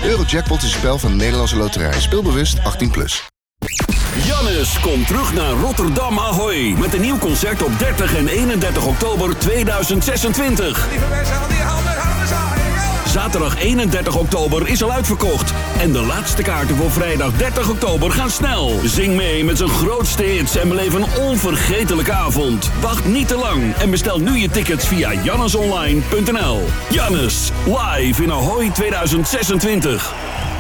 Eurojackpot is een spel van de Nederlandse Loterij. Speel bewust 18+. Jannes komt terug naar Rotterdam Ahoy. Met een nieuw concert op 30 en 31 oktober 2026. Lieve mensen, al die handen zaaien. Zaterdag 31 oktober is al uitverkocht. En de laatste kaarten voor vrijdag 30 oktober gaan snel. Zing mee met zijn grootste hits en beleef een onvergetelijke avond. Wacht niet te lang en bestel nu je tickets via jannesonline.nl. Jannes, live in Ahoy 2026.